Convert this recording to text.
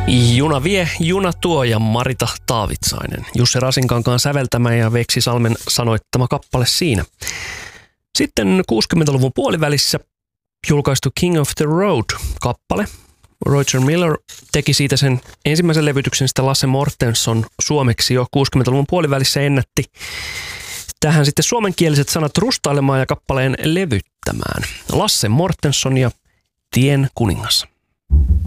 Juna vie, juna tuo ja Marita Taavitsainen. Jussi Rasinkankaan säveltämä ja Veksi Salmen sanoittama kappale siinä. Sitten 60-luvun puolivälissä julkaistu King of the Road-kappale. Roger Miller teki siitä sen ensimmäisen levytyksen, sitten Lasse Mortenson suomeksi jo 60-luvun puolivälissä ennätti tähän sitten suomenkieliset sanat rustailemaan ja kappaleen levyttämään. Lasse Mortenson ja Tien kuningas.